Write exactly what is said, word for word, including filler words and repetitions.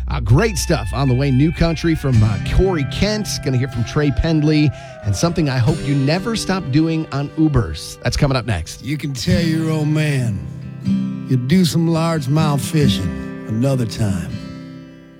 Uh, great stuff on the way. New country from uh, Corey Kent. Going to hear from Trey Pendley. And something I hope you never stop doing on Ubers. That's coming up next. You can tell your old man you'll do some largemouth fishing another time.